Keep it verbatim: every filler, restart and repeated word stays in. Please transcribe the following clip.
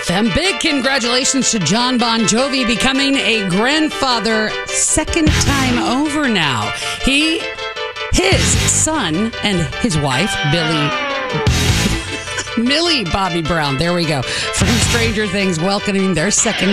F M. Big congratulations to John Bon Jovi becoming a grandfather second time over now. He, his son, and his wife, Billy, Millie Bobby Brown, there we go, from Stranger Things, welcoming their second